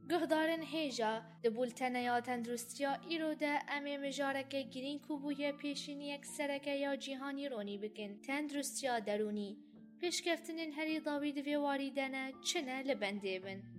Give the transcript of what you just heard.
گهدارن هیجا دبولتنه یا تندرستیا ایرو ده امی مجارک گرین کوبوی پیشینی یک سرکه یا جیهانی رونی بکن تندرستیا درونی پیشکفتنین هری داوی دوی واریدنه چنه لبنده بن.